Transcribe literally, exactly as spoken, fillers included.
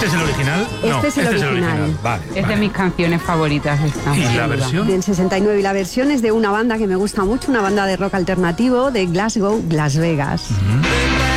¿Este es el original? Este no, es el este original. es el original. Vale, Es vale. de mis canciones favoritas esta. ¿Y la versión? Del sesenta y nueve. Y la versión es de una banda que me gusta mucho, una banda de rock alternativo de Glasgow, Las Vegas. Mm.